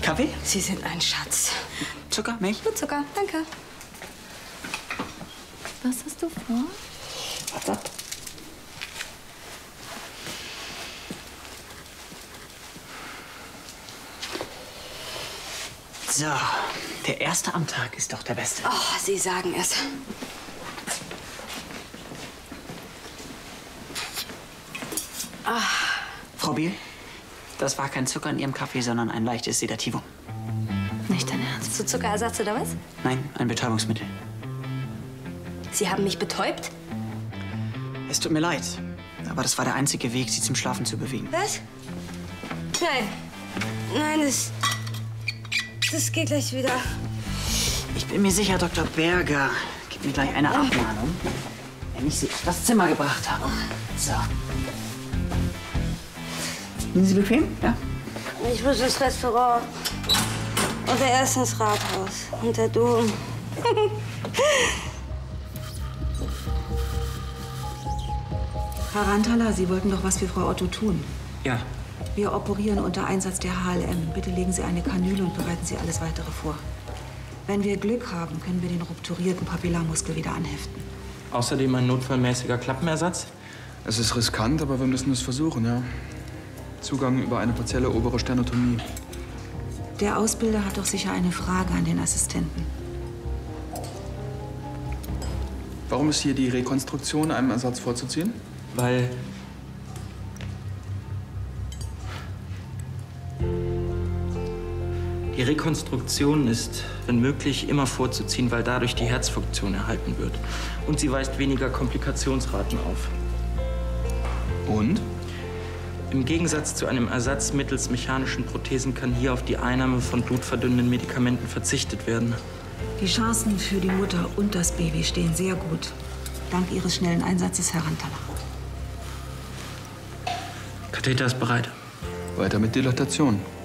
Kaffee? Sie sind ein Schatz. Zucker, Milch? Nur Zucker, danke. Was hast du vor? Warte. So, der erste am Tag ist doch der beste. Oh, Sie sagen es. Frau Biel, das war kein Zucker in Ihrem Kaffee, sondern ein leichtes Sedativum. Nicht dein Ernst? Zu Zuckerersatz oder was? Nein, ein Betäubungsmittel. Sie haben mich betäubt? Es tut mir leid, aber das war der einzige Weg, Sie zum Schlafen zu bewegen. Was? Nein. Nein, das geht gleich wieder. Ich bin mir sicher, Dr. Berger gibt mir gleich eine Abmahnung, wenn ich Sie auf das Zimmer gebracht habe. So. Sind Sie bequem? Ja? Ich muss ins Restaurant. Und der erste ins Rathaus. Und der Dom. Herr Rantala, Sie wollten doch was für Frau Otto tun. Ja. Wir operieren unter Einsatz der HLM. Bitte legen Sie eine Kanüle und bereiten Sie alles Weitere vor. Wenn wir Glück haben, können wir den rupturierten Papillarmuskel wieder anheften. Außerdem ein notfallmäßiger Klappenersatz? Es ist riskant, aber wir müssen es versuchen, ja. Zugang über eine partielle obere Sternotomie. Der Ausbilder hat doch sicher eine Frage an den Assistenten. Warum ist hier die Rekonstruktion einem Ersatz vorzuziehen? Weil die Rekonstruktion ist, wenn möglich, immer vorzuziehen, weil dadurch die Herzfunktion erhalten wird. Und sie weist weniger Komplikationsraten auf. Und? Im Gegensatz zu einem Ersatz mittels mechanischen Prothesen kann hier auf die Einnahme von blutverdünnenden Medikamenten verzichtet werden. Die Chancen für die Mutter und das Baby stehen sehr gut. Dank Ihres schnellen Einsatzes, Herr Rantala. Katheter ist bereit. Weiter mit Dilatation.